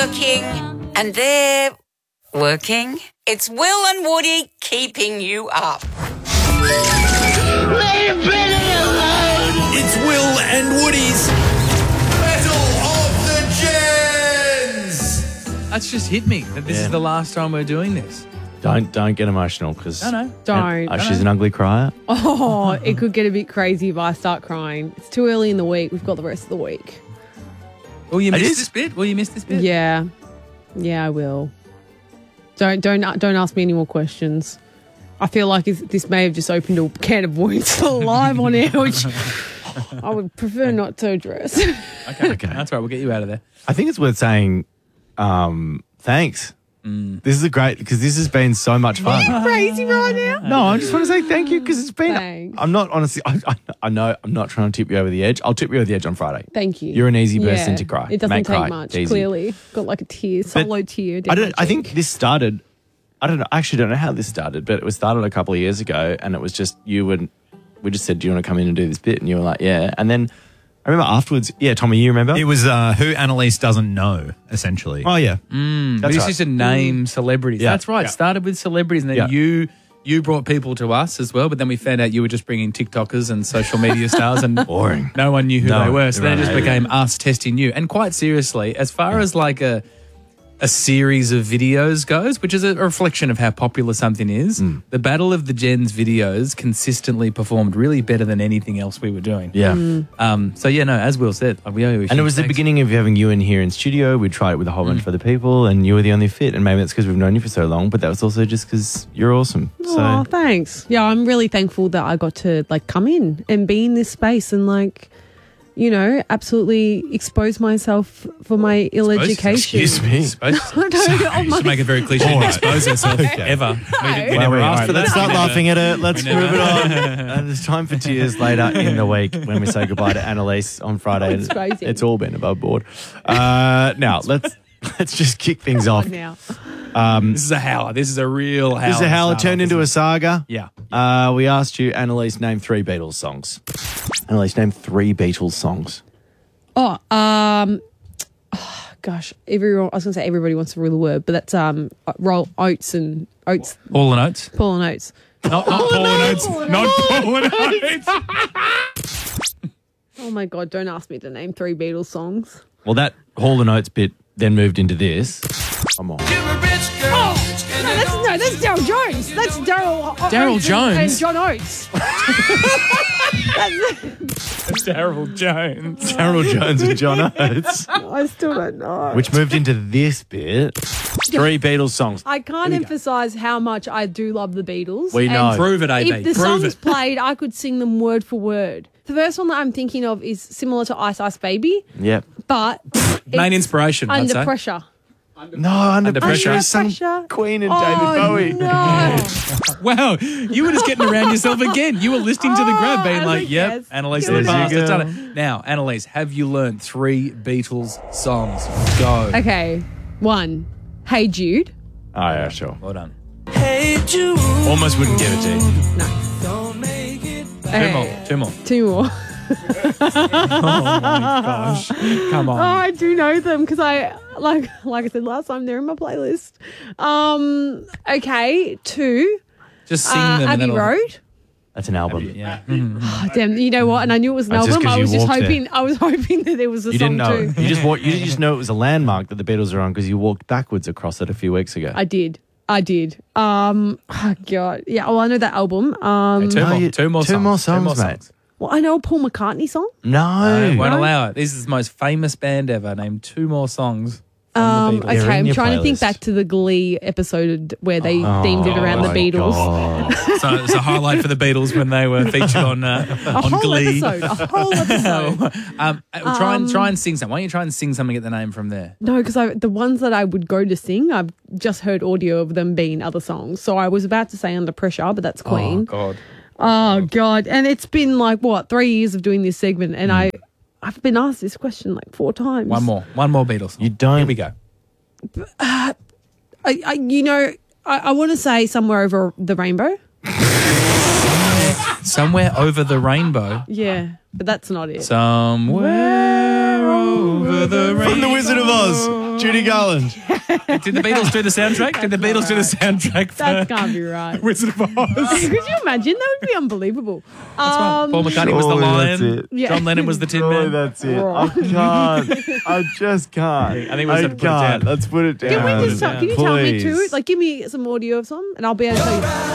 working and they're working. It's Will and Woody keeping you up. It's Will and Woody's Battle of the Gens. That's just hit me that this is the last time we're doing this. Don't get emotional because Don't. she's an ugly crier. Oh, it could get a bit crazy if I start crying. It's too early in the week. We've got the rest of the week. Will you miss this bit? Will you miss this bit? Yeah, I will. Don't ask me any more questions. I feel like this may have just opened a can of worms live on air, which I would prefer not to address. Okay. That's right. We'll get you out of there. I think it's worth saying thanks. This is because this has been so much fun. Crazy right now. No, I just want to say thank you because it's been. Thanks. I'm not honestly. I know I'm not trying to tip you over the edge. I'll tip you over the edge on Friday. Thank you. You're an easy person to cry. It doesn't Make take cry. much. Easy. Clearly, got like a tear, solo tear. I think this started. I don't know. I actually don't know how this started, but it was started a couple of years ago, and it was just you and we just said, "Do you want to come in and do this bit?" And you were like, "Yeah." And then I remember afterwards. Yeah, Tommy, you remember? It was who Annalise doesn't know, essentially. Oh yeah, We that's used right. to name celebrities. Yeah. That's right. Yeah. Started with celebrities, and then you brought people to us as well. But then we found out you were just bringing TikTokers and social media stars, and Boring. no one knew who No, they were. So then it just everyone hated became us testing you. And quite seriously, as far as like a series of videos goes, which is a reflection of how popular something is, the Battle of the Gens videos consistently performed really better than anything else we were doing. Yeah. So yeah, no, as Will said, we owe you a And it huge was the thanks. beginning of having you in here in studio. We tried it with a whole bunch of other people, and you were the only fit. And maybe that's because we've known you for so long, but that was also just because you're awesome. Oh, thanks. Yeah, I'm really thankful that I got to come in and be in this space and absolutely expose myself for my ill education. Excuse me. You should make it very cliche and expose herself ever. We never asked for that. Let's start laughing at it. Let's move it on. And it's time for tears later in the week when we say goodbye to Annalise on Friday. It's crazy. It's all been above board. Now, let's just kick things off. Now. This is a howler. This is a real howler. This is a howler turned into a saga. Yeah. We asked you, Annalise, name 3 Beatles songs. Annalise, name 3 Beatles songs. Gosh, everyone. I was going to say everybody wants to rule the word, but that's roll oats and oats. All the notes. Paul and Oates. Not Paul and Oates. Not Paul and Oates. Oh my God! Don't ask me to name 3 Beatles songs. Well, that Hall & Oates bit then moved into this. Come on. No, that's Daryl Jones. That's Daryl Jones? and John Oates. Daryl Jones. Daryl Jones and John Oates. I still don't know. Which moved into this bit. 3 Beatles songs. I can't emphasize how much I do love the Beatles. We know. And Prove it, AB. If the Prove songs it. played, I could sing them word for word. The first one that I'm thinking of is similar to Ice Ice Baby, Yep. but Main it's inspiration, I'd Under say. Pressure. No, Under Pressure. Pressure. is some Pressure. Queen and David Bowie. No. Wow, you were just getting around yourself again. You were listening to the grab, being I was like, like, yep, yes. Annalise Yes, in the past you has go. done it. Now, Annalise, have you learned 3 Beatles songs? Go. Okay. 1. Hey Jude. Oh, yeah, sure. Well done. Almost wouldn't give it to you. Okay. 2 more. 2 more. Gosh, come Oh, on. I do know them because like I said last time, they're in my playlist. Okay. 2. Just sing them. and Abbey then I'll- Road. That's an album. Yeah. Oh, damn, you know what? And I knew it was an That's just album. 'cause I was you just walked there. hoping. I was hoping that there was a You song didn't know. too. You just know it was a landmark that the Beatles are on because you walked backwards across it a few weeks ago. I did. Oh God. Yeah. Well, I know that album. Okay, two more songs, mate. Well, I know a Paul McCartney song. No. Won't allow it. This is the most famous band ever. Name 2 more songs from the Beatles. They're Okay, in I'm your trying to think playlist. back to the Glee episode where they themed it around the my Beatles. God. So it's a highlight for the Beatles when they were featured on A on whole Glee. episode. A whole episode. Try and sing something. Why don't you try and sing something? Get the name from there. No, because the ones that I would go to sing, I've just heard audio of them being other songs. So I was about to say Under Pressure, but that's Queen. God. Oh God. And it's been 3 years of doing this segment, and I've been asked this question 4 times. One more Beatles song. You don't. Here we go. I want to say Somewhere Over the Rainbow. Somewhere over the rainbow. Yeah, but that's not it. Somewhere over the From The Wizard of Oz, Judy Garland. Did the Beatles do the soundtrack? Did the Beatles do the soundtrack for That can't be right. Wizard of Oz? Could you imagine? That would be unbelievable. Paul McCartney was the Surely lion. that's it. Yeah. John Lennon was the Tin Surely Man. that's it. I can't. I just can't. I think we should put it down. Let's put it down. Can we just can you tell me Please. too? Like, give me some audio of some, and I'll be able to tell you.